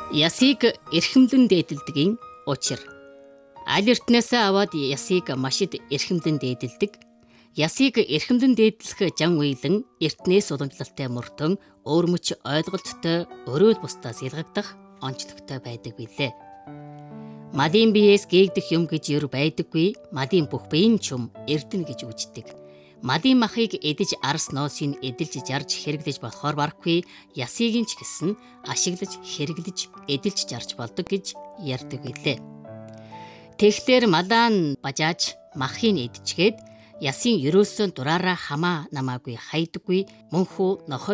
Ясыг эрхэмлэн дээдэлдгийн учир. Аль эртнээсээ аваад ясыг машид эрхэмлэн дээдэлдэг. Ясыг эрхэмлэн дээдлэх жан уйлан эртнээс уламжлалтай мөртөн өөрмөч ойлголттой өрөөл бусдаас ялгагдах онцлогтой байдаг билээ. Мадийн биеэс гээгдэх юм гэж ер байдаггүй. Мадийн бүх биеийн чум эрдэнэ гэж үздэг. Мадийн махыг эдэж арс ноосыг эдэлж жарж хэрэглэж болохоор барахгүй, ясыг нь ч гэсэн ашиглаж хэрэглэж эдэлж жарж болдог гэж ярьдаг билээ. Тэгэхээр малаа нь бажааж махыг эдчгээд ясын ерөөсөө дураараа хамаа намаагүй хайдаггүй, мөнхөө нохой